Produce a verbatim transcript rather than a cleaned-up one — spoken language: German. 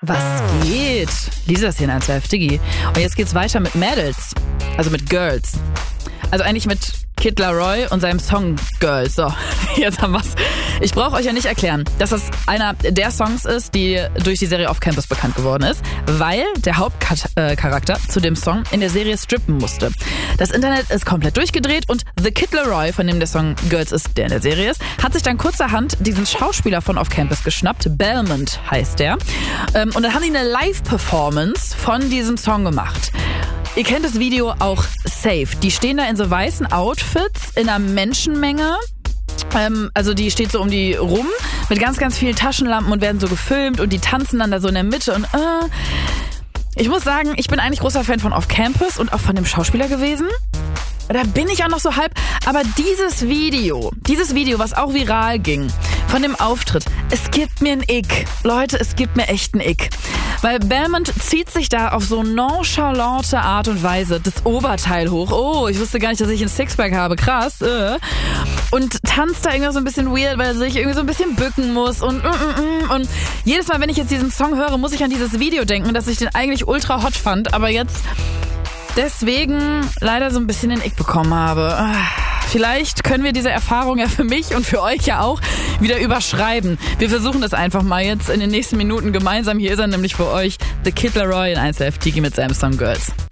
Was geht? Lisa ist hier in eins live Diggi. Und jetzt geht's weiter mit Mädels. Also mit Girls. Also eigentlich mit Kid Laroi und seinem Song Girls. So, jetzt haben wir's. Ich brauche euch ja nicht erklären, dass das einer der Songs ist, die durch die Serie Off Campus bekannt geworden ist, weil der Hauptcharakter zu dem Song in der Serie strippen musste. Das Internet ist komplett durchgedreht und The Kid Laroi, von dem der Song Girls ist, der in der Serie ist, hat sich dann kurzerhand diesen Schauspieler von Off Campus geschnappt. Belmont heißt der. Und dann haben die eine Live-Performance von diesem Song gemacht. Ihr kennt das Video auch safe. Die stehen da in so weißen Outfits in einer Menschenmenge. Ähm, also die steht so um die rum mit ganz, ganz vielen Taschenlampen und werden so gefilmt und die tanzen dann da so in der Mitte und äh. Ich muss sagen, ich bin eigentlich großer Fan von Off Campus und auch von dem Schauspieler gewesen. Da bin ich auch noch so halb. Aber dieses Video, dieses Video, was auch viral ging, von dem Auftritt, es gibt mir ein Ick. Leute, es gibt mir echt ein Ick. Weil Belmont zieht sich da auf so nonchalante Art und Weise das Oberteil hoch. Oh, ich wusste gar nicht, dass ich ein Sixpack habe. Krass. Äh. Und tanzt da irgendwie so ein bisschen weird, weil er sich irgendwie so ein bisschen bücken muss. Und, mm, mm, mm. und jedes Mal, wenn ich jetzt diesen Song höre, muss ich an dieses Video denken, dass ich den eigentlich ultra hot fand. Aber jetzt deswegen leider so ein bisschen den Ick bekommen habe. Vielleicht können wir diese Erfahrung ja für mich und für euch ja auch wieder überschreiben. Wir versuchen das einfach mal jetzt in den nächsten Minuten gemeinsam. Hier ist er nämlich für euch, The Kid Laroi in eins live Diggi mit seinem Song Girls.